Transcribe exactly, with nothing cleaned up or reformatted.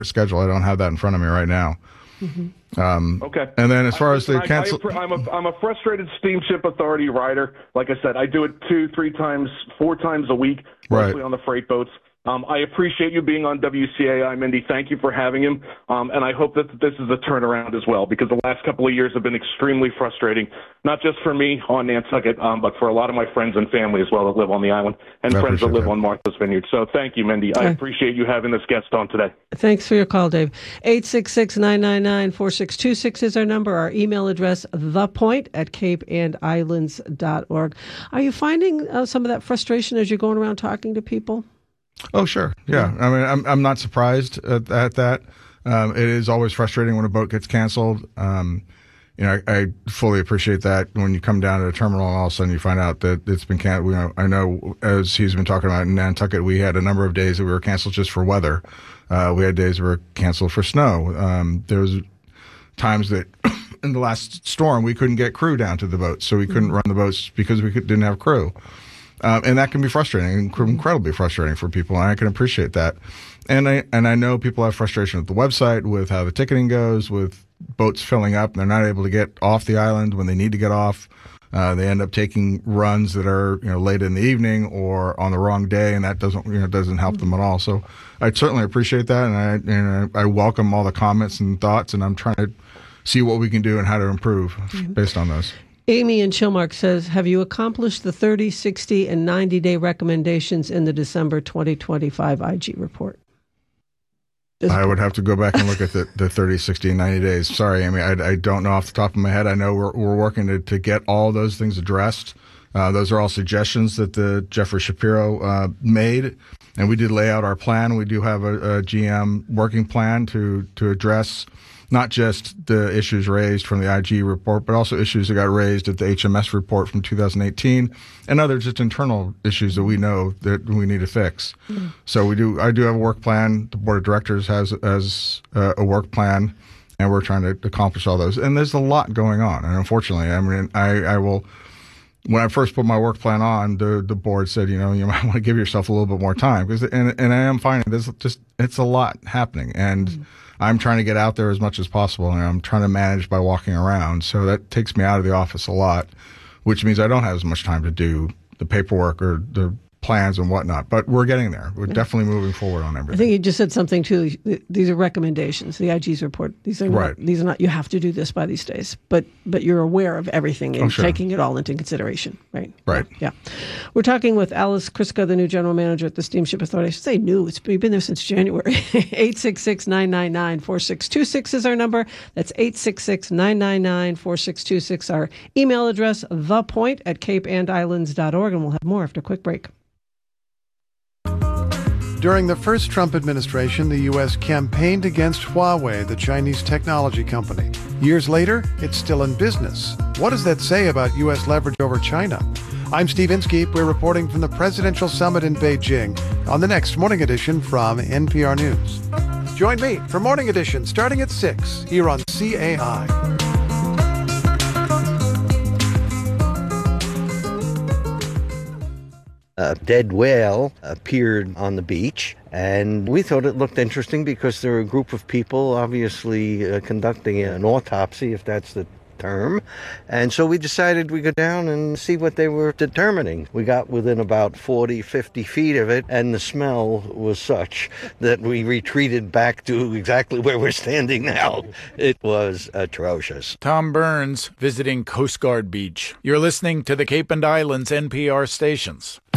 schedule. I don't have that in front of me right now. Mm-hmm. Um, okay. And then as far I, as the I, cancel, I, I'm a I'm a frustrated steamship authority rider. Like I said, I do it two, three times, four times a week, mostly right. on the freight boats. Um, I appreciate you being on W C A I, Mindy. Thank you for having him. Um, and I hope that this is a turnaround as well, because the last couple of years have been extremely frustrating, not just for me on Nantucket, um, but for a lot of my friends and family as well that live on the island and I friends that live that. on Martha's Vineyard. So thank you, Mindy. I appreciate you having this guest on today. Thanks for your call, Dave. eight six six, nine nine nine, four six two six is our number. Our email address, thepoint at cape and islands dot org. Are you finding uh, some of that frustration as you're going around talking to people? Oh, sure. Yeah. I mean, I'm I'm not surprised at, at that. Um, it is always frustrating when a boat gets canceled. Um, you know, I, I fully appreciate that when you come down to the terminal and all of a sudden you find out that it's been canceled. You know, I know, as he's been talking about in Nantucket, we had a number of days that we were canceled just for weather. Uh, we had days that were canceled for snow. Um, there was times that in the last storm we couldn't get crew down to the boats, so we couldn't mm-hmm. run the boats because we could, didn't have crew. Um, and that can be frustrating, incredibly frustrating for people, and I can appreciate that. And I and I know people have frustration with the website, with how the ticketing goes, with boats filling up, and they're not able to get off the island when they need to get off. Uh, they end up taking runs that are, you know, late in the evening or on the wrong day, and that doesn't, you know, doesn't help them at all. So I certainly appreciate that, and I and I welcome all the comments and thoughts, and I'm trying to see what we can do and how to improve based on those. Amy in Chilmark says, have you accomplished the thirty, sixty, and ninety-day recommendations in the December twenty twenty-five I G report? This I would have to go back and look at the, the thirty, sixty, and ninety days. Sorry, Amy, I, I don't know off the top of my head. I know we're, we're working to, to get all those things addressed. Uh, those are all suggestions that the Jeffrey Shapiro uh, made, and we did lay out our plan. We do have a, a G M working plan to, to address not just the issues raised from the I G report, but also issues that got raised at the H M S report from two thousand eighteen, and other just internal issues that we know that we need to fix. Mm-hmm. So we do. I do have a work plan. The board of directors has has uh, a work plan, and we're trying to accomplish all those. And there's a lot going on. And unfortunately, I mean, I, I will. When I first put my work plan on, the the board said, you know, you might want to give yourself a little bit more time, because and and I am finding there's just it's a lot happening, and mm-hmm. I'm trying to get out there as much as possible, and I'm trying to manage by walking around. So that takes me out of the office a lot, which means I don't have as much time to do the paperwork or the plans and whatnot. But we're getting there. We're definitely moving forward on everything. I think you just said something too. These are recommendations. The I G's report. These are not, right. These are not. You have to do this by these days. But but you're aware of everything and oh, sure. taking it all into consideration. Right. Right. Yeah. We're talking with Alice Kriska, the new general manager at the Steamship Authority. I should say new. It's been there since January. eight six six, nine nine nine, four six two six is our number. That's eight six six, nine nine nine, four six two six. Our email address, thepoint at cape and islands dot org, and we'll have more after a quick break. During the first Trump administration, the U S campaigned against Huawei, the Chinese technology company. Years later, it's still in business. What does that say about U S leverage over China? I'm Steve Inskeep. We're reporting from the Presidential Summit in Beijing on the next Morning Edition from N P R News. Join me for Morning Edition starting at six here on C A I. A dead whale appeared on the beach, and we thought it looked interesting because there were a group of people obviously uh, conducting an autopsy, if that's the term. And so we decided we'd go down and see what they were determining. We got within about forty, fifty feet of it, and the smell was such that we retreated back to exactly where we're standing now. It was atrocious. Tom Burns visiting Coast Guard Beach. You're listening to the Cape and Islands N P R stations.